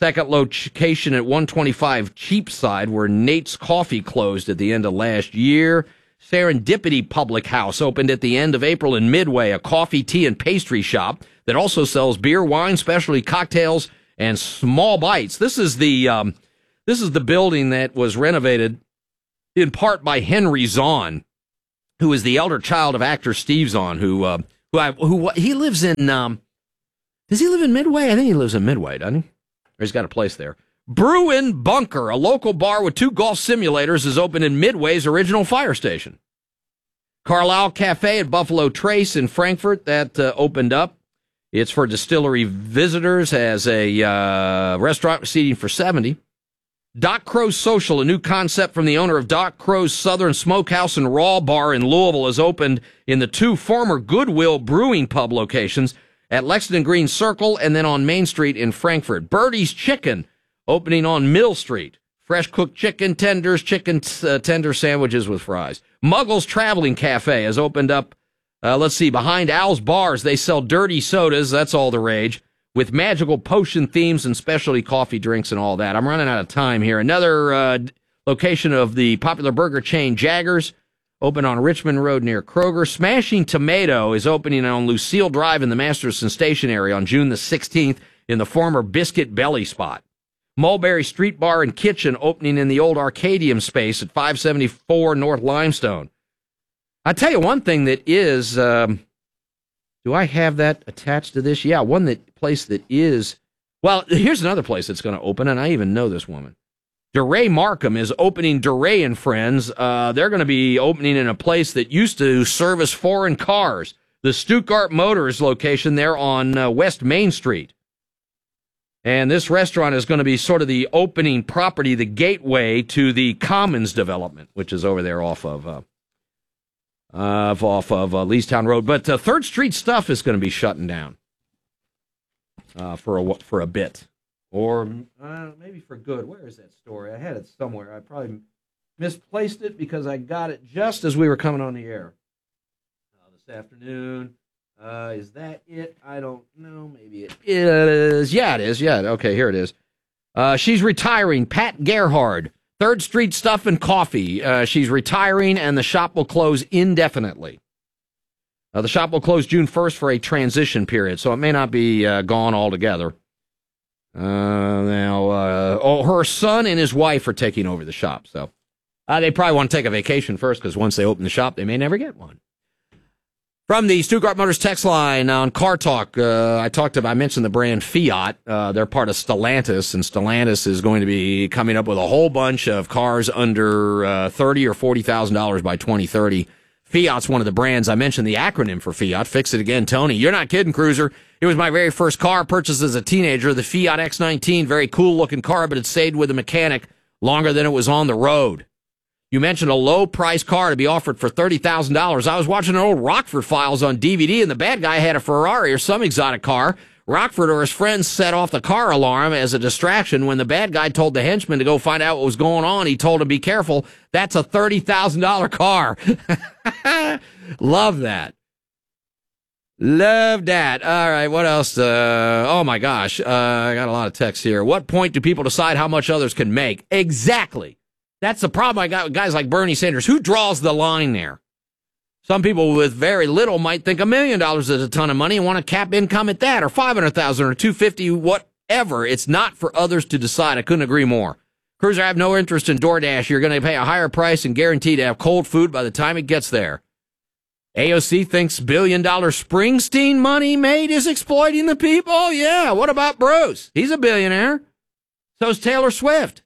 Second location at one twenty-five Cheapside, where Nate's Coffee closed at the end of last year. Serendipity Public House opened at the end of April in Midway, a coffee, tea, and pastry shop that also sells beer, wine, specialty cocktails, and small bites. This is the um, this is the building that was renovated in part by Henry Zahn, who is the elder child of actor Steve Zahn, who uh, who I, who he lives in. Um, does he live in Midway? I think he lives in Midway, doesn't he? Or he's got a place there. Bruin Bunker, a local bar with two golf simulators, is open in Midway's original fire station. Carlisle Cafe at Buffalo Trace in Frankfort, that uh, opened up. It's for distillery visitors, has a uh, restaurant seating for seventy. Doc Crow's Social, a new concept from the owner of Doc Crow's Southern Smokehouse and Raw Bar in Louisville, has opened in the two former Goodwill Brewing Pub locations at Lexington Green Circle and then on Main Street in Frankfort. Birdie's Chicken, opening on Mill Street. Fresh cooked chicken tenders, chicken uh, tender sandwiches with fries. Muggles Traveling Cafe has opened up, uh, let's see, behind Al's Bars. They sell dirty sodas, that's all the rage, with magical potion themes and specialty coffee drinks and all that. I'm running out of time here. Another uh, location of the popular burger chain Jaggers, open on Richmond Road near Kroger. Smashing Tomato is opening on Lucille Drive in the Masterson Station area on June the sixteenth in the former Biscuit Belly spot. Mulberry Street Bar and Kitchen opening in the old Arcadium space at five seventy-four North Limestone. I tell you one thing that is, um, do I have that attached to this? Yeah, one that place that is, well, here's another place that's going to open, and I even know this woman. DeRay Markham is opening DeRay and Friends. Uh, they're going to be opening in a place that used to service foreign cars, the Stuttgart Motors location there on uh, West Main Street. And this restaurant is going to be sort of the opening property, the gateway to the Commons development, which is over there off of uh, uh, off of uh, Leestown Road. But uh, Third Street Stuff is going to be shutting down uh, for a for a bit, or uh, maybe for good. Where is that story? I had it somewhere. I probably misplaced it because I got it just as we were coming on the air uh, this afternoon. Uh, is that it? I don't know. Maybe it is. Yeah, it is. Yeah. Okay, here it is. Uh, she's retiring. Pat Gerhard, Third Street Stuff and Coffee. Uh, she's retiring, and the shop will close indefinitely. Uh, the shop will close June first for a transition period, so it may not be uh, gone altogether. Uh, now, uh, oh, her son and his wife are taking over the shop, so uh, they probably want to take a vacation first, because once they open the shop, they may never get one. From the Stuttgart Motors text line on Car Talk, uh, I talked about, I mentioned the brand Fiat. Uh, they're part of Stellantis, and Stellantis is going to be coming up with a whole bunch of cars under uh, thirty thousand dollars or forty thousand dollars by twenty thirty. Fiat's one of the brands. I mentioned the acronym for Fiat. Fix it again, Tony. You're not kidding, Cruiser. It was my very first car purchased as a teenager, the Fiat X nineteen. Very cool-looking car, but it stayed with the mechanic longer than it was on the road. You mentioned a low-price car to be offered for thirty thousand dollars. I was watching an old Rockford Files on D V D, and the bad guy had a Ferrari or some exotic car. Rockford or his friends set off the car alarm as a distraction. When the bad guy told the henchman to go find out what was going on, he told him, be careful, that's a thirty thousand dollars car. Love that. Love that. All right, what else? Uh, oh, my gosh. Uh, I got a lot of texts here. What point do people decide how much others can make? Exactly. That's the problem I got with guys like Bernie Sanders. Who draws the line there? Some people with very little might think a million dollars is a ton of money and want to cap income at that, or five hundred thousand dollars or two hundred fifty thousand dollars, whatever. It's not for others to decide. I couldn't agree more. Cruiser, I have no interest in DoorDash. You're going to pay a higher price and guaranteed to have cold food by the time it gets there. A O C thinks billion-dollar Springsteen money made is exploiting the people. Yeah, what about Bruce? He's a billionaire. So's Taylor Swift.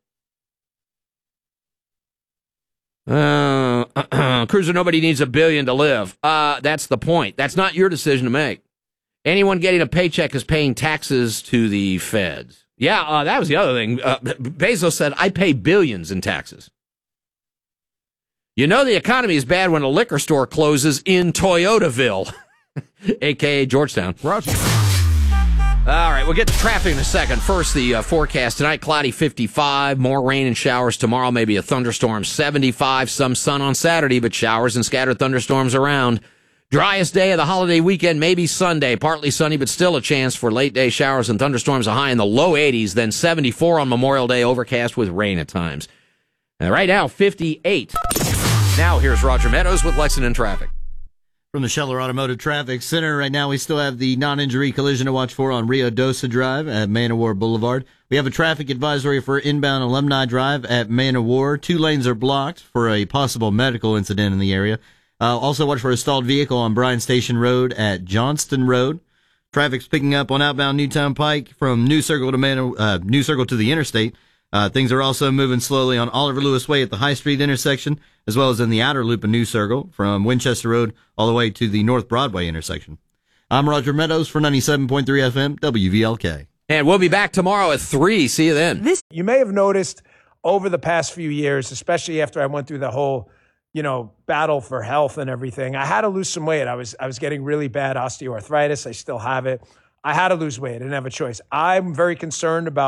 Uh, Cruiser, nobody needs a billion to live. Uh, that's the point. That's not your decision to make. Anyone getting a paycheck is paying taxes to the feds. Yeah, uh, that was the other thing. Uh, Bezos said, I pay billions in taxes. You know the economy is bad when a liquor store closes in Toyotaville, a k a. Georgetown. All right, we'll get to traffic in a second. First, the uh, forecast tonight, cloudy fifty-five, more rain and showers tomorrow, maybe a thunderstorm seventy-five, some sun on Saturday, but showers and scattered thunderstorms around. Driest day of the holiday weekend, maybe Sunday. Partly sunny, but still a chance for late day showers and thunderstorms. A high in the low eighties, then seventy-four on Memorial Day, overcast with rain at times. And right now, fifty-eight. Now here's Roger Meadows with Lexington Traffic.
From the Scheller Automotive Traffic Center, right now we still have the non-injury collision to watch for on Rio Dosa Drive at Man of War Boulevard. We have a traffic advisory for inbound Alumni Drive at Man of War. Two lanes are blocked for a possible medical incident in the area. Uh, also watch for a stalled vehicle on Bryan Station Road at Johnston Road. Traffic's picking up on outbound Newtown Pike from New Circle to Man, uh, New Circle to the interstate. Uh, things are also moving slowly on Oliver Lewis Way at the High Street intersection, as well as in the outer loop of New Circle from Winchester Road all the way to the North Broadway intersection. I'm Roger Meadows for ninety-seven point three F M W V L K.
And we'll be back tomorrow at three. See you then.
This you may have noticed over the past few years, especially after I went through the whole, you know, battle for health and everything. I had to lose some weight. I was I was getting really bad osteoarthritis. I still have it. I had to lose weight. I didn't have a choice. I'm very concerned about